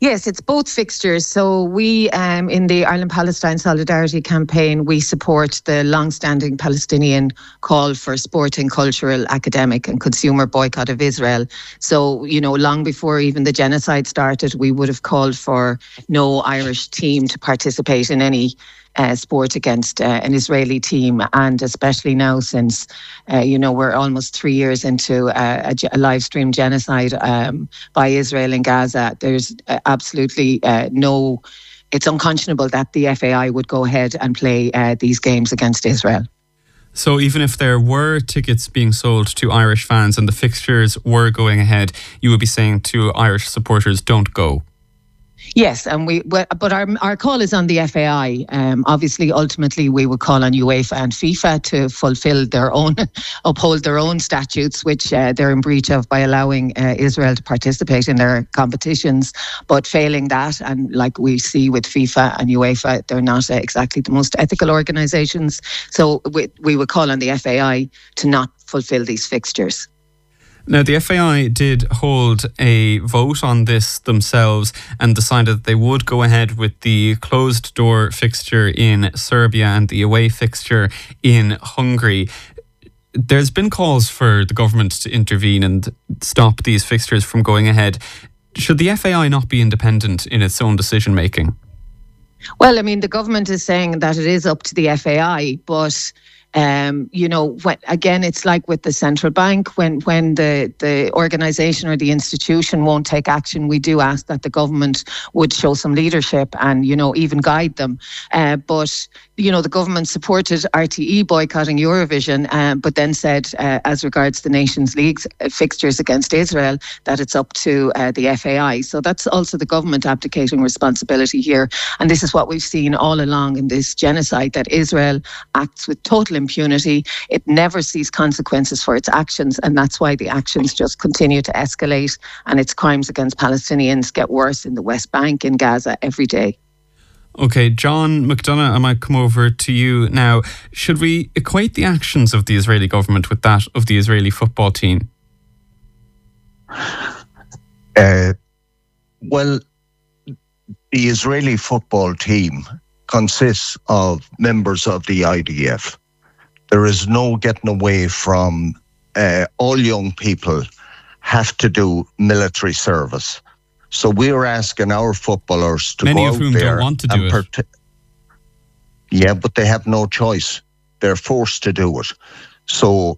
Yes, it's both fixtures. So we, in the Ireland-Palestine Solidarity Campaign, we support the long-standing Palestinian call for sporting, cultural, academic and consumer boycott of Israel. So, long before even the genocide started, we would have called for no Irish team to participate in any sport against an Israeli team, and especially now since we're almost 3 years into a live stream genocide by Israel in Gaza. There's absolutely it's unconscionable that the FAI would go ahead and play these games against Israel. So even if there were tickets being sold to Irish fans and the fixtures were going ahead, you would be saying to Irish supporters, don't go? Yes, but our call is on the FAI. Obviously, ultimately, we would call on UEFA and FIFA to fulfil uphold their own statutes, which they're in breach of by allowing Israel to participate in their competitions. But failing that, and like we see with FIFA and UEFA, they're not exactly the most ethical organisations. So we would call on the FAI to not fulfil these fixtures. Now, the FAI did hold a vote on this themselves and decided that they would go ahead with the closed-door fixture in Serbia and the away fixture in Hungary. There's been calls for the government to intervene and stop these fixtures from going ahead. Should the FAI not be independent in its own decision-making? Well, the government is saying that it is up to the FAI, but again, it's like with the central bank, when the organisation or the institution won't take action, we do ask that the government would show some leadership and, even guide them. But the government supported RTE boycotting Eurovision, but then said, as regards the Nations League's fixtures against Israel, that it's up to the FAI. So that's also the government abdicating responsibility here. And this is what we've seen all along in this genocide, that Israel acts with total impunity. It never sees consequences for its actions, and that's why the actions just continue to escalate, and its crimes against Palestinians get worse in the West Bank, in Gaza, every day. Okay, John McDonagh, I might come over to you now. Should we equate the actions of the Israeli government with that of the Israeli football team? Well, the Israeli football team consists of members of the IDF. There is no getting away from all young people have to do military service. So we're asking our footballers to Many go of out whom there don't want to do it. Yeah, but they have no choice. They're forced to do it. So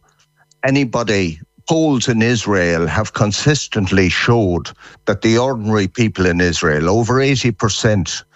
polls in Israel have consistently showed that the ordinary people in Israel, over 80%,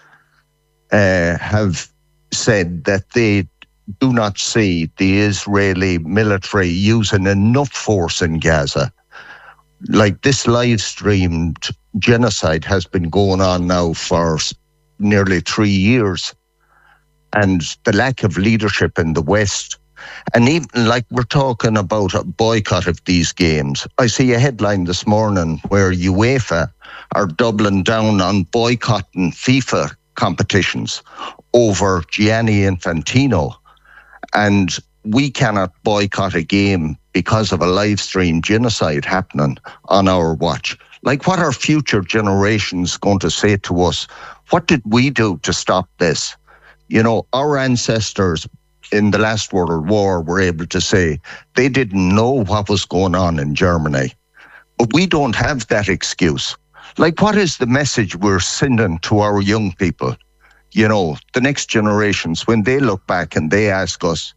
have said that they do not see the Israeli military using enough force in Gaza. Like, this live-streamed genocide has been going on now for nearly 3 years. And the lack of leadership in the West, and even like we're talking about a boycott of these games. I see a headline this morning where UEFA are doubling down on boycotting FIFA competitions over Gianni Infantino. And we cannot boycott a game because of a live stream genocide happening on our watch. Like, what are future generations going to say to us? What did we do to stop this? Our ancestors in the last World War were able to say they didn't know what was going on in Germany. But we don't have that excuse. Like, what is the message we're sending to our young people? The next generations, when they look back and they ask us,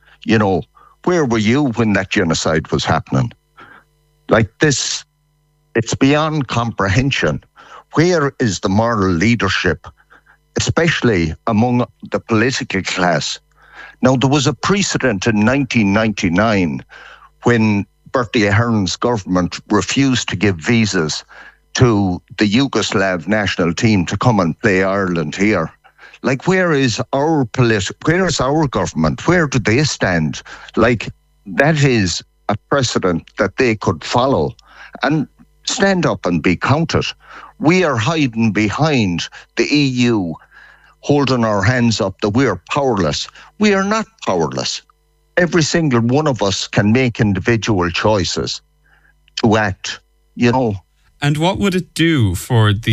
where were you when that genocide was happening? Like this, it's beyond comprehension. Where is the moral leadership, especially among the political class? Now, there was a precedent in 1999 when Bertie Ahern's government refused to give visas to the Yugoslav national team to come and play Ireland here. Like, where is our government? Where do they stand? Like, that is a precedent that they could follow and stand up and be counted. We are hiding behind the EU, holding our hands up that we are powerless. We are not powerless. Every single one of us can make individual choices to act, And what would it do for the